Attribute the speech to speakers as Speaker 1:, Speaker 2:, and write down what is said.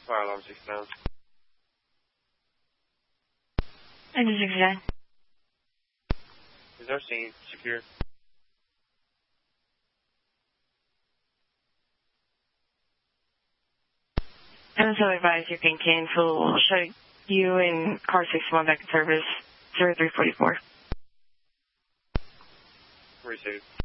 Speaker 1: Fire alarm 69.
Speaker 2: Engine 69.
Speaker 1: Is our scene secure?
Speaker 2: And so advise you can cancel. Show you in car 61 back in service 0344.
Speaker 1: Received.